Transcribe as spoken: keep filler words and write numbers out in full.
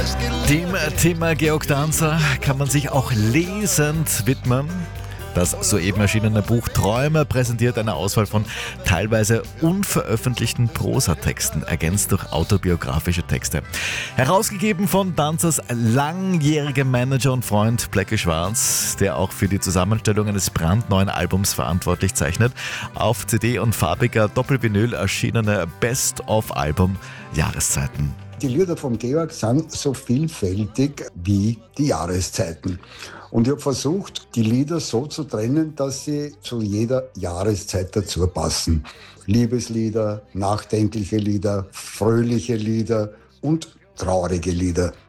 Dem Thema Georg Danzer kann man sich auch lesend widmen. Das soeben erschienene Buch Träume präsentiert eine Auswahl von teilweise unveröffentlichten Prosatexten, ergänzt durch autobiografische Texte. Herausgegeben von Danzers langjährigem Manager und Freund Blackie Schwarz, der auch für die Zusammenstellung eines brandneuen Albums verantwortlich zeichnet. Auf C D und farbiger Doppelvinyl erschienene Best-of-Album Jahreszeiten. Die Lieder von Georg sind so vielfältig wie die Jahreszeiten. Und ich habe versucht, die Lieder so zu trennen, dass sie zu jeder Jahreszeit dazu passen. Liebeslieder, nachdenkliche Lieder, fröhliche Lieder und traurige Lieder.